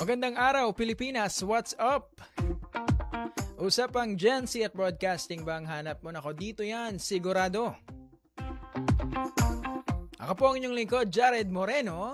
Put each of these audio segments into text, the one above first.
Magandang araw, Pilipinas! What's up? Usapang Gen Z at Broadcasting ba ang hanap mo? Nako, dito yan, sigurado. Ako po ang inyong lingkod, Jared Moreno.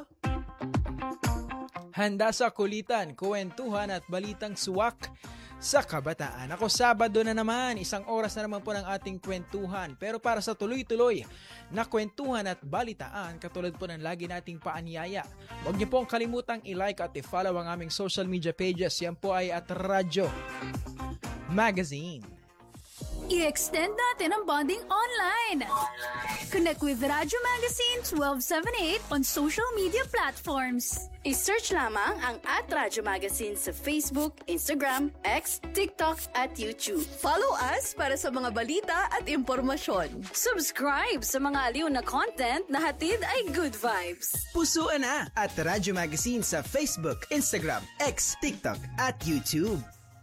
Handa sa kulitan, kuwentuhan at balitang suwak sa kabataan. Ako, Sabado na naman, isang oras na naman po ng ating kwentuhan. Pero para sa tuloy-tuloy na kwentuhan at balitaan, katulad po ng lagi nating paanyaya, huwag niyo pong kalimutang i-like at i-follow ang aming social media pages. Yan po ay at Radyo Magazine. I-extend natin ang bonding online. Connect with Radyo Magazine 1278 on social media platforms. I-search lamang ang @Radyo Magazine sa Facebook, Instagram, X, TikTok at YouTube. Follow us para sa mga balita at impormasyon. Subscribe sa mga aliw na content na hatid ay good vibes. Pusuan na at Radyo Magazine sa Facebook, Instagram, X, TikTok at YouTube.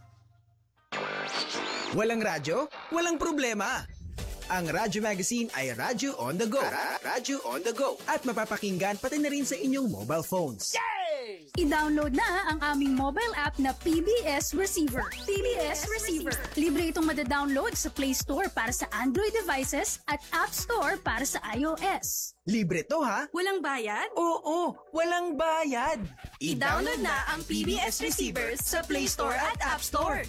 Walang radyo? Walang problema. Ang Radyo Magazine ay Radyo on the go. Radyo on the go. At mapapakinggan pati na rin sa inyong mobile phones. Yay! I-download na ang aming mobile app na PBS Receiver. PBS Receiver. Libre itong madadownload sa Play Store para sa Android devices at App Store para sa iOS. Libre to ha? Walang bayad? Oo, walang bayad. I-download na ang PBS Receiver sa Play Store at App Store.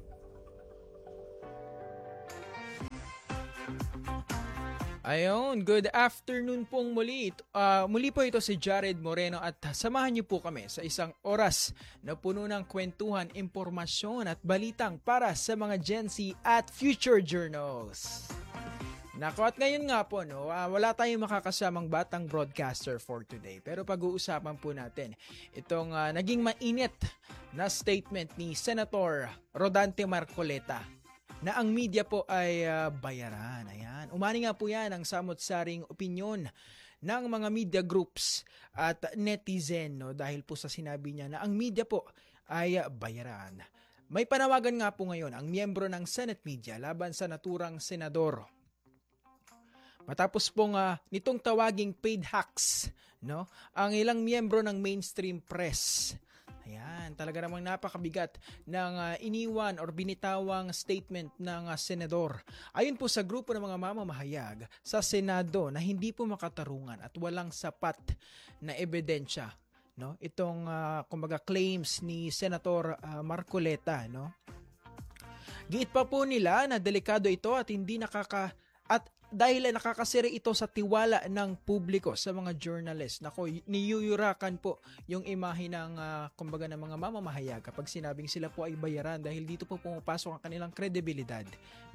Ayun, good afternoon pong muli. Muli po ito si Jared Moreno at samahan niyo po kami sa isang oras na puno ng kwentuhan, impormasyon at balitang para sa mga Gen Z at future journals. Nako, at ngayon nga po, wala tayong makakasamang batang broadcaster for today. Pero pag-uusapan po natin itong naging mainit na statement ni Senator Rodante Marcoleta na ang media po ay bayaran. Ayan. Umani nga po yan ang samot-saring opinyon ng mga media groups at netizen, dahil po sa sinabi niya na ang media po ay bayaran. May panawagan nga po ngayon ang miyembro ng Senate Media laban sa naturang senador. Matapos pong nitong tawaging paid hacks, ang ilang miyembro ng mainstream press. Ayan, talaga namang napakabigat ng iniwan or binitawang statement ng senador. Ayon po sa grupo ng mga mamamahayag sa Senado na hindi po makatarungan at walang sapat na ebidensya, itong kumbaga claims ni Senator Marcoleta, Giit pa po nila na delikado ito at hindi dahil nakakasira ito sa tiwala ng publiko sa mga journalist. Nako, niyuyurakan po yung imahe ng kumbaga ng mga mamamahayag kapag sinabing sila po ay bayaran dahil dito po pumapasok ang kanilang kredibilidad,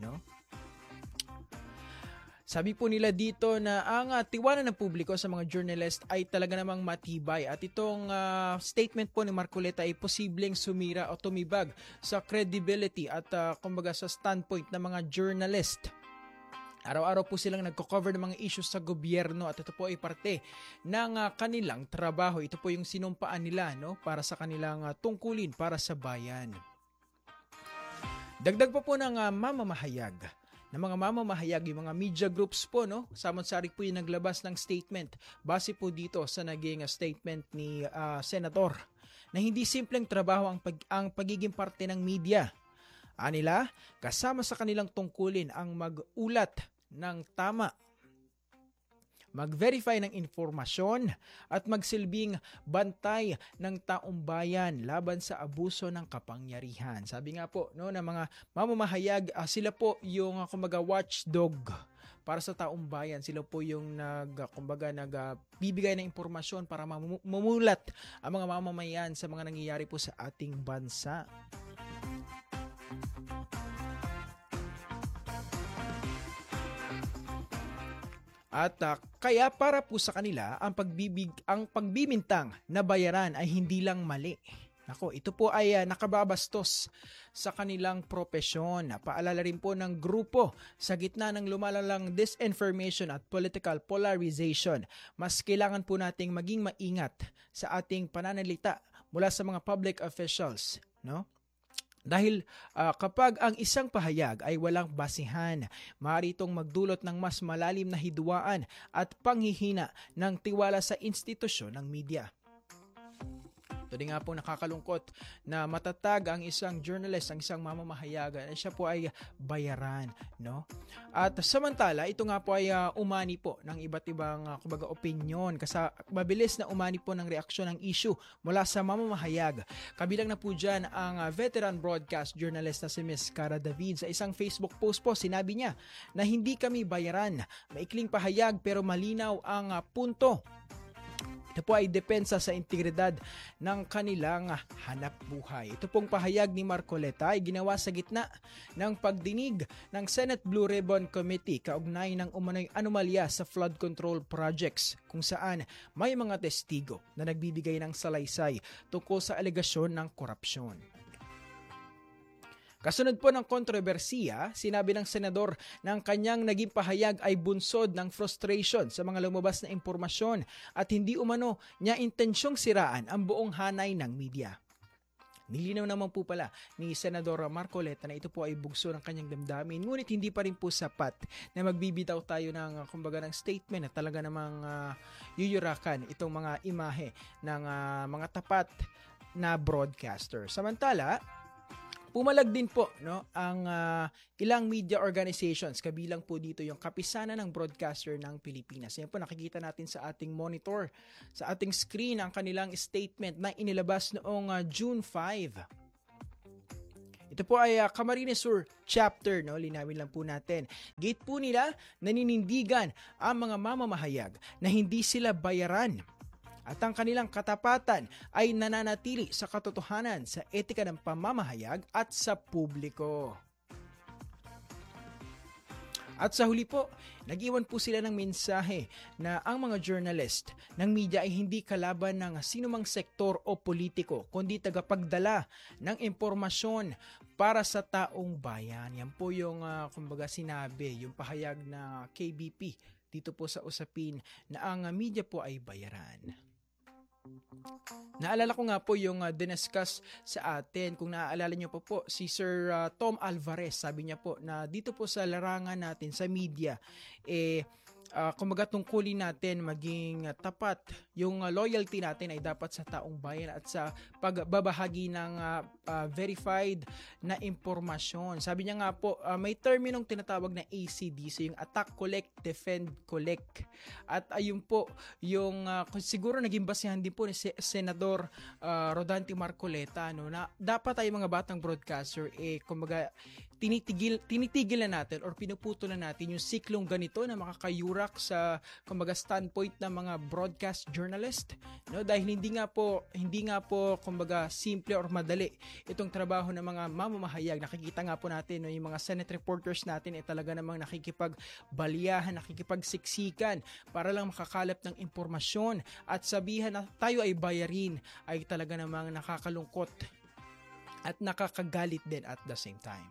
Sabi po nila dito na ang tiwala ng publiko sa mga journalist ay talaga namang matibay at itong statement po ni Marcoleta ay posibleng sumira o tumibag sa credibility at kumbaga sa standpoint ng mga journalist. Araw-araw po silang nagko-cover ng mga issues sa gobyerno at ito po ay parte ng kanilang trabaho. Ito po yung sinumpaan nila para sa kanilang tungkulin para sa bayan. Dagdag pa po ng mamamahayag. Ng mga mamamahayag, yung mga media groups po, samot-sari po yung naglabas ng statement. Base po dito sa naging statement ni Senator na hindi simpleng trabaho ang pagiging parte ng media. Anila, kasama sa kanilang tungkulin ang mag-ulat ng tama, mag-verify ng informasyon at magsilbing bantay ng taong bayan laban sa abuso ng kapangyarihan. Sabi nga po ng mga mamamahayag, sila po yung kumbaga watchdog para sa taong bayan. Sila po yung nagbibigay ng impormasyon para mamulat ang mga mamamayan sa mga nangyayari po sa ating bansa. At kaya para po sa kanila ang pagbibintang na bayaran ay hindi lang mali. Nako, ito po ay nakababastos sa kanilang propesyon. Paalala rin po ng grupo sa gitna ng lumalalang disinformation at political polarization. Mas kailangan po nating maging maingat sa ating pananalita mula sa mga public officials, Dahil kapag ang isang pahayag ay walang basihan, maaari itong magdulot ng mas malalim na hidwaan at panghihina ng tiwala sa institusyon ng media. Ito din nga po nakakalungkot na matatag ang isang journalist, ang isang mamamahayag, at siya po ay bayaran, no? At samantala, ito nga po ay umani po ng iba't ibang kumbaga opinion, kasi mabilis na umani po ng reaksyon ng issue mula sa mamamahayag. Kabilang na po dyan ang veteran broadcast journalist na si Ms. Cara David. Sa isang Facebook post po, sinabi niya na hindi kami bayaran. Maikling pahayag pero malinaw ang punto. Ito po ay depensa sa integridad ng kanilang hanap buhay. Ito pong pahayag ni Marcoleta ay ginawa sa gitna ng pagdinig ng Senate Blue Ribbon Committee kaugnay ng umano'y anomalya sa flood control projects, kung saan may mga testigo na nagbibigay ng salaysay tungkol sa alegasyon ng korupsyon. Kasunod po ng kontrobersiya, sinabi ng senador na ang kanyang naging pahayag ay bunsod ng frustration sa mga lumabas na impormasyon at hindi umano niya intensyong siraan ang buong hanay ng media. Nilinaw naman po pala ni Senador Marcoleta na ito po ay bugso ng kanyang damdamin, ngunit hindi pa rin po sapat na magbibitaw tayo ng kumbaga ng statement na talaga namang yuyurakan itong mga imahe ng mga tapat na broadcaster. Samantala, pumalag din po ang ilang media organizations, kabilang po dito yung Kapisanan ng Broadcaster ng Pilipinas. Yan po nakikita natin sa ating monitor, sa ating screen ang kanilang statement na inilabas noong June 5. Ito po ay Camarines Sur chapter, linawin lang po natin. Gate po nila, naninindigan ang mga mamamahayag na hindi sila bayaran at ang kanilang katapatan ay nananatili sa katotohanan, sa etika ng pamamahayag at sa publiko. At sa huli po, nag-iwan po sila ng mensahe na ang mga journalist ng media ay hindi kalaban ng sinumang sektor o politiko, kundi tagapagdala ng impormasyon para sa taong bayan. Yan po yung kumbaga sinabi, yung pahayag na KBP dito po sa usapin na ang media po ay bayaran. Naalala ko nga po yung diniscuss sa atin, kung naaalala nyo po, si Sir Tom Alvarez, sabi niya po na dito po sa larangan natin sa media, kumbaga tungkulin natin maging tapat, yung loyalty natin ay dapat sa taong bayan at sa pagbabahagi ng verified na impormasyon. Sabi niya nga po, may terminong tinatawag na ACDC, yung Attack, Collect, Defend, Collect. At ayun po, yung siguro naging basehan din po ni Senador Rodante Marcoleta, na dapat ay mga batang broadcaster, kumbaga tinitigil na natin or pinuputol na natin yung siklong ganito na makakayurak sa kumbaga standpoint ng mga broadcast journalist, dahil hindi nga po kumbaga simple or madali itong trabaho ng mga mamamahayag. Nakikita nga po natin yung mga Senate reporters natin ay talaga namang nakikipagbaliyahan, nakikipagsiksikan para lang makakalap ng impormasyon, at sabihan na tayo ay bayarin ay talaga namang nakakalungkot at nakakagalit din at the same time.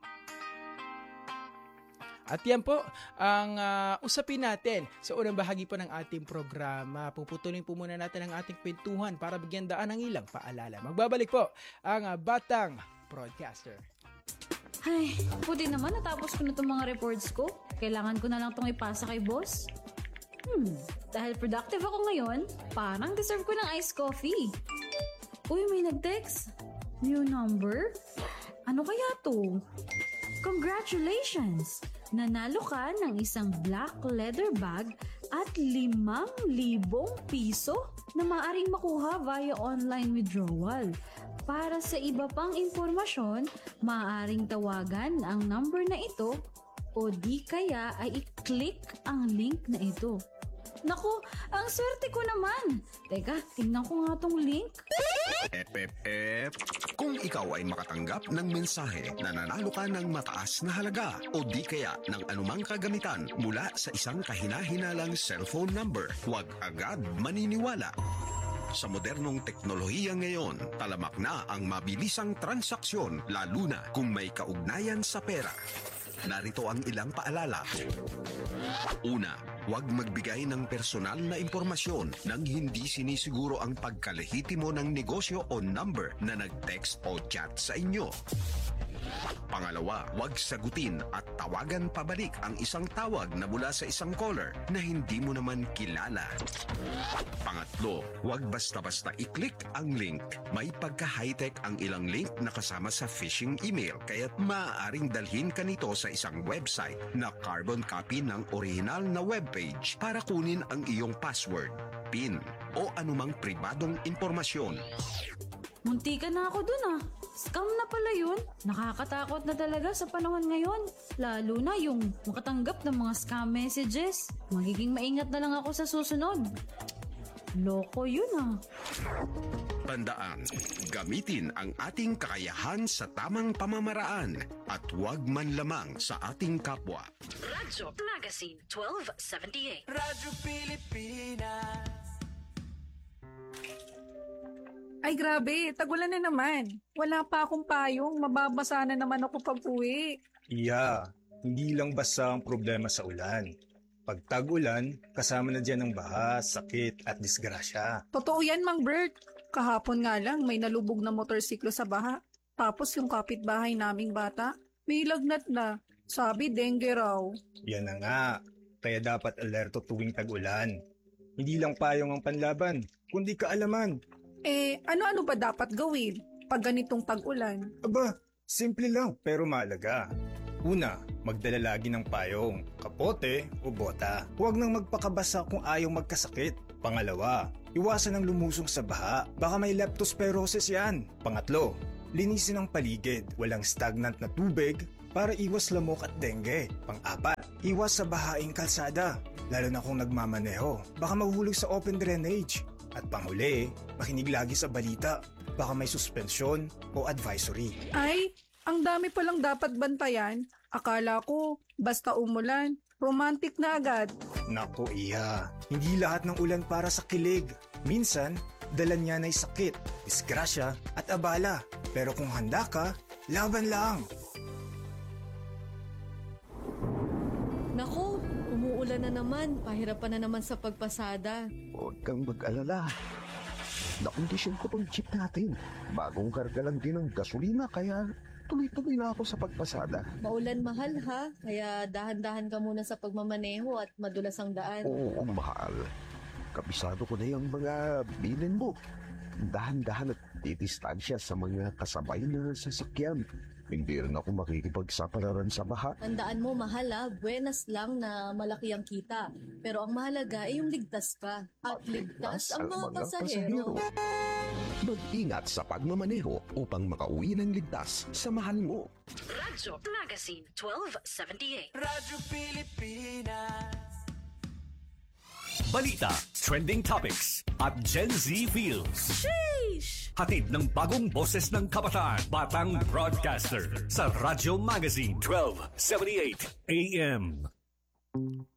At yan po ang usapin natin sa unang bahagi po ng ating programa. Puputulin po muna natin ang ating kwentuhan para bigyan daan ng ilang paalala. Magbabalik po ang Batang Broadcaster. Ay, buti naman natapos ko na itong mga reports ko. Kailangan ko na lang itong ipasa kay boss. Dahil productive ako ngayon, parang deserve ko ng iced coffee. Uy, may nag-text. New number? Ano kaya to? Congratulations! Nanalo ka ng isang black leather bag at 5,000 piso na maaaring makuha via online withdrawal. Para sa iba pang impormasyon, maaaring tawagan ang number na ito o di kaya ay i-click ang link na ito. Naku, ang swerte ko naman. Teka, tingnan ko nga tong link. Kung ikaw ay makatanggap ng mensahe na nanalo ka ng mataas na halaga o di kaya ng anumang kagamitan mula sa isang kahinahinalang cellphone number, huwag agad maniniwala. Sa modernong teknolohiya ngayon, talamak na ang mabilisang transaksyon, lalo na kung may kaugnayan sa pera. Narito ang ilang paalala. Una, huwag magbigay ng personal na impormasyon nang hindi sinisiguro ang pagkalehitimo ng negosyo o number na nag-text o chat sa inyo. Pangalawa, huwag sagutin at tawagan pabalik ang isang tawag na mula sa isang caller na hindi mo naman kilala. Pangatlo, huwag basta-basta i-click ang link. May pagka-high-tech ang ilang link na kasama sa phishing email, kaya't maaaring dalhin ka nito sa isang website na carbon copy ng original na webpage para kunin ang iyong password, PIN o anumang pribadong impormasyon. Munti ka na ako dun ah. Scam na pala yun. Nakakatakot na talaga sa panahon ngayon. Lalo na yung makatanggap ng mga scam messages. Magiging maingat na lang ako sa susunod. Loko yun ah. Tandaan, gamitin ang ating kakayahan sa tamang pamamaraan at huwag man lamang sa ating kapwa. Radyo Magazine 1278. Radyo Pilipinas. Ay grabe, tagulan na naman. Wala pa akong payong, mababasa na naman ako pag-uwi. Iya, hindi lang basta ang problema sa ulan. Pag tag-ulan, kasama na dyan ang baha, sakit at disgrasya. Totoo yan, Mang Bert. Kahapon nga lang may nalubog na motorsiklo sa baha. Tapos yung kapitbahay naming bata, may lagnat na. Sabi, dengue raw. Yan na nga, kaya dapat alerto tuwing tag-ulan. Hindi lang payong ang panlaban, kundi kaalaman. Ano-ano ba dapat gawin pag ganitong tag-ulan? Aba, simple lang pero mahalaga. Una, magdala lagi ng payong, kapote o bota. Huwag nang magpakabasa kung ayaw magkasakit. Pangalawa, iwasan ang lumusong sa baha. Baka may leptospirosis yan. Pangatlo, linisin ang paligid. Walang stagnant na tubig para iwas lamok at dengue. Pang-apat, iwas sa bahaing kalsada. Lalo na kung nagmamaneho. Baka mahulog sa open drainage. At panghuli, makinig lagi sa balita. Baka may suspensyon o advisory. Ay, ang dami palang dapat bantayan. Akala ko, basta umulan, romantic na agad. Naku iya, hindi lahat ng ulan para sa kilig. Minsan, dala niya na'y sakit, disgrasya at abala. Pero kung handa ka, laban lang. Naku, umuulan na naman. Pahirapan na naman sa pagpasada. Huwag kang mag-alala. Nakondisyon ko tong jeep natin. Bagong karga lang din ng gasolina kaya tuloy-tuloy na ako sa pagpasada. Maulan mahal ha, kaya dahan-dahan ka muna sa pagmamaneho at madulas ang daan. Oo, mahal. Kabisado ko na yung mga bilin mo. Dahan-dahan at didistansya sa mga kasabay na sasakyan. Hindi rin ako makikipagsapalaran sa baha. Tandaan mo, mahal ha, buenas lang na malaki ang kita. Pero ang mahalaga ay yung ligtas ka. At ligtas ang mga pasahero. Mag-ingat sa pagmamaneho upang makauwi ng ligtas sa mahal mo. Radyo Magazine 1278. Radyo Pilipinas. Balita, trending topics, at Gen Z feels. Sheesh! Hatid ng bagong boses ng kabataan, Batang Broadcaster sa Radyo Magazine 1278 AM.